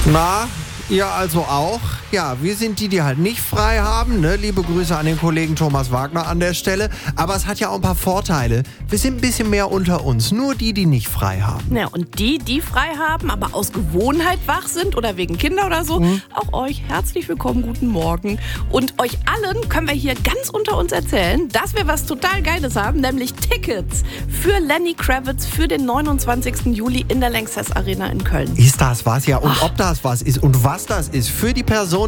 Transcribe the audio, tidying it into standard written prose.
Na, ihr also auch? Ja, wir sind die halt nicht frei haben, ne? Liebe Grüße an den Kollegen Thomas Wagner an der Stelle. Aber es hat ja auch ein paar Vorteile. Wir sind ein bisschen mehr unter uns. Nur die nicht frei haben. Ja, und die frei haben, aber aus Gewohnheit wach sind oder wegen Kinder oder so, auch euch herzlich willkommen, guten Morgen. Und euch allen können wir hier ganz unter uns erzählen, dass wir was total Geiles haben, nämlich Tickets für Lenny Kravitz für den 29. Juli in der Lanxess Arena in Köln. Ist das was? Ja, und ob das was ist und was das ist für die Person,